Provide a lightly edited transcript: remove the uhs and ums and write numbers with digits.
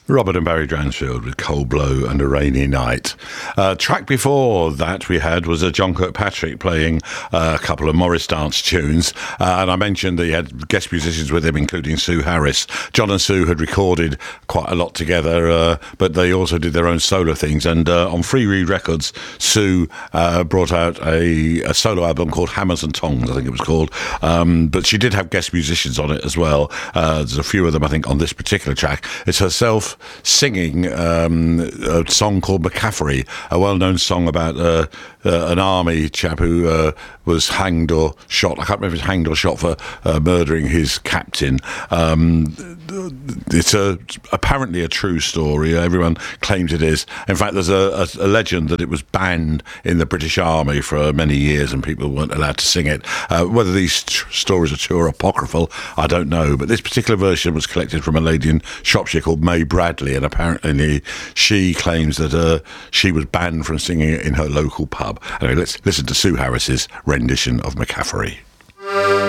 Robert and Barry Dransfield with Cold Blow and A Rainy Night. Track before that we had was John Kirkpatrick playing a couple of Morris dance tunes, and I mentioned that he had guest musicians with him, including Sue Harris. John and Sue had recorded quite a lot together, but they also did their own solo things, and on Free Reed Records, Sue brought out a solo album called Hammers and Tongs, I think it was called, but she did have guest musicians on it as well. There's a few of them, I think, on this particular track. It's herself singing a song called McCaffrey, a well-known song about an army chap who was hanged or shot. I can't remember if he was hanged or shot for murdering his captain. It's apparently a true story. Everyone claims it is. In fact, there's a legend that it was banned in the British Army for many years and people weren't allowed to sing it. Whether these stories are true or apocryphal, I don't know. But this particular version was collected from a lady in Shropshire called May Bradley, and apparently she claims that she was banned from singing it in her local pub. Anyway, let's listen to Sue Harris's rendition of McCaffrey.